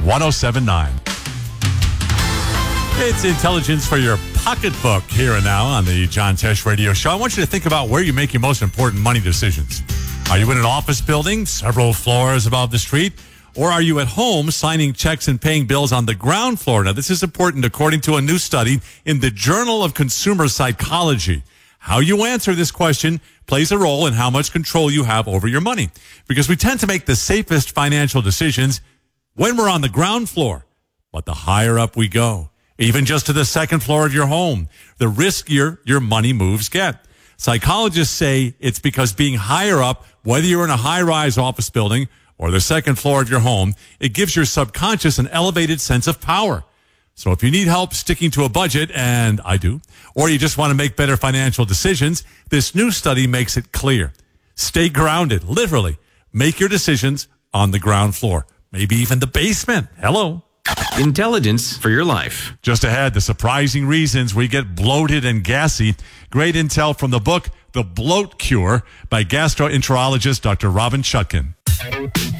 1079. It's intelligence for your pocketbook here and now on the John Tesh Radio Show. I want you to think about where you make your most important money decisions. Are you in an office building several floors above the street? Or are you at home signing checks and paying bills on the ground floor? Now, this is important according to a new study in the Journal of Consumer Psychology. How you answer this question plays a role in how much control you have over your money. Because we tend to make the safest financial decisions when we're on the ground floor. But the higher up we go, even just to the second floor of your home, the riskier your money moves get. Psychologists say it's because being higher up, whether you're in a high-rise office building or the second floor of your home, it gives your subconscious an elevated sense of power. So if you need help sticking to a budget, and I do, or you just want to make better financial decisions, this new study makes it clear. Stay grounded, literally. Make your decisions on the ground floor, maybe even the basement. Hello. Intelligence for your life. Just ahead, the surprising reasons we get bloated and gassy. Great intel from the book, The Bloat Cure, by gastroenterologist Dr. Robin Chutkan.